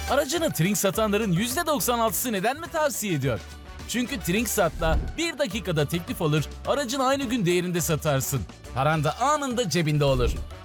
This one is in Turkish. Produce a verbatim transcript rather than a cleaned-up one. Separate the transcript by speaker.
Speaker 1: Aracını Trink satanların yüzde doksan altısı neden mi tavsiye ediyor? Çünkü TrinkSat'la bir dakikada teklif alır, aracını aynı gün değerinde satarsın. Paran da anında cebinde olur.